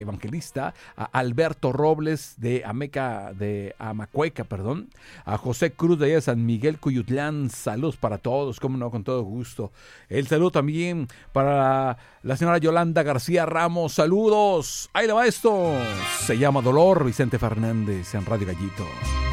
Evangelista, a Alberto Robles de Amacueca, a José Cruz de allá de San Miguel Cuyutlán, saludos para todos, cómo no, con todo gusto. El saludo también para la señora Yolanda García Ramos, saludos. Ahí le va esto, se llama Dolor, Vicente Fernández en Radio Gallito.